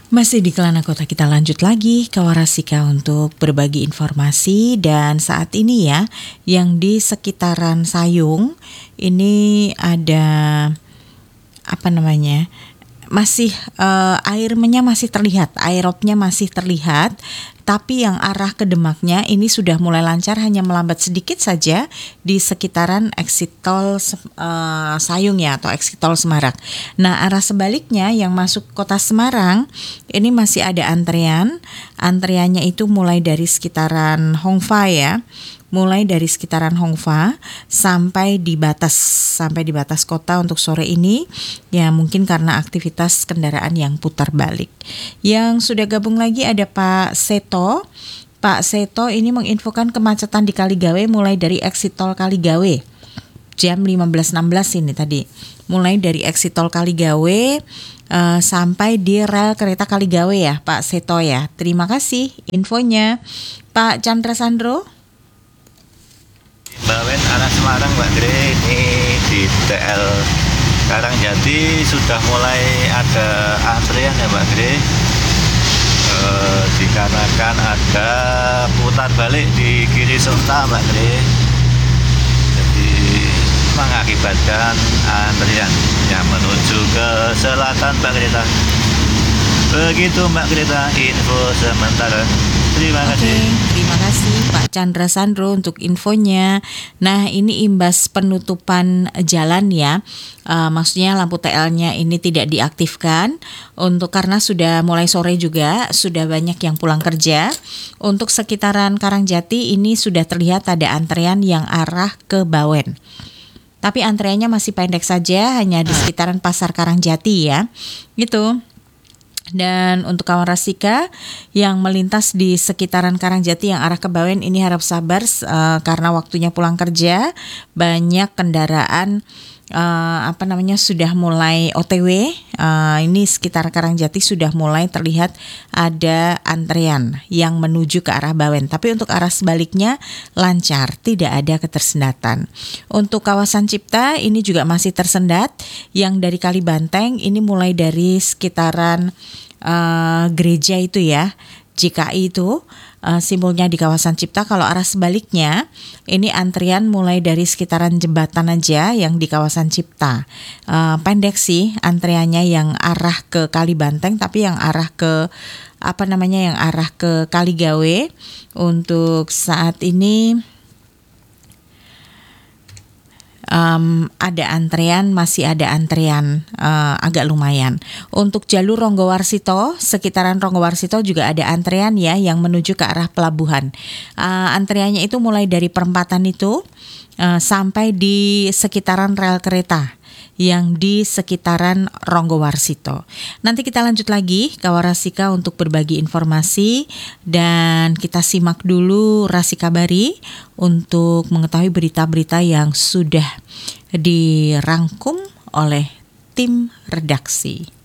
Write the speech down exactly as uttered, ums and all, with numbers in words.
Masih di Kelana Kota, kita lanjut lagi Kawarasika untuk berbagi informasi. Dan saat ini ya, yang di sekitaran Sayung ini ada apa namanya, masih uh, airnya masih terlihat, aerobnya masih terlihat. Tapi yang arah ke Demaknya ini sudah mulai lancar, hanya melambat sedikit saja di sekitaran exit tol uh, Sayung ya, atau exit tol Semarang. Nah, arah sebaliknya yang masuk kota Semarang ini masih ada antrean. Antreannya itu mulai dari sekitaran Hongfa ya. Mulai dari sekitaran Hongfa sampai di batas sampai di batas kota untuk sore ini ya, mungkin karena aktivitas kendaraan yang putar balik. Yang sudah gabung lagi ada Pak Seto. Pak Seto ini menginfokan kemacetan di Kaligawe mulai dari exit tol Kaligawe jam lima belas enam belas ini tadi. Mulai dari exit tol Kaligawe uh, sampai di rel kereta Kaligawe ya Pak Seto ya. Terima kasih infonya. Pak Chandra Sandro. Bawen arah Semarang Mbak Gre, ini di T L Karangjati sudah mulai ada antrian ya Mbak Gre, e, dikarenakan ada putar balik di kiri Sonta Mbak Gre, jadi mengakibatkan antrian yang menuju ke selatan Mbak Greta. Begitu Mbak Greta, info sementara. Terima kasih. Oke, terima kasih Pak Chandra Sandro untuk infonya. Nah, ini imbas penutupan jalan ya. Uh, maksudnya lampu T L-nya ini tidak diaktifkan untuk karena sudah mulai sore juga, sudah banyak yang pulang kerja. Untuk sekitaran Karangjati ini sudah terlihat ada antrean yang arah ke Bawen. Tapi antreannya masih pendek saja, hanya di sekitaran Pasar Karangjati ya. Gitu. Dan untuk Kawarasika yang melintas di sekitaran Karangjati yang arah ke Bawen ini harap sabar uh, karena waktunya pulang kerja. Banyak kendaraan uh, apa namanya sudah mulai O T W. Uh, ini sekitar Karangjati sudah mulai terlihat ada antrean yang menuju ke arah Bawen. Tapi untuk arah sebaliknya lancar, tidak ada ketersendatan. Untuk kawasan Cipta ini juga masih tersendat. Yang dari Kalibanteng ini mulai dari sekitaran uh, gereja itu ya, J K I itu uh, simbolnya di kawasan Cipta. Kalau arah sebaliknya ini antrian mulai dari sekitaran jembatan aja yang di kawasan Cipta. Uh, pendek sih antriannya yang arah ke Kalibanteng, tapi yang arah ke apa namanya yang arah ke Kaligawe untuk saat ini Um, ada antrean, masih ada antrean uh, agak lumayan. Untuk jalur Ronggowarsito, sekitaran Ronggowarsito juga ada antrean ya yang menuju ke arah pelabuhan. Uh, antreannya itu mulai dari perempatan itu uh, sampai di sekitaran rel kereta yang di sekitaran Ronggowarsito. Nanti kita lanjut lagi Kawarasika untuk berbagi informasi, dan kita simak dulu Rasi Kabari untuk mengetahui berita-berita yang sudah dirangkum oleh tim redaksi.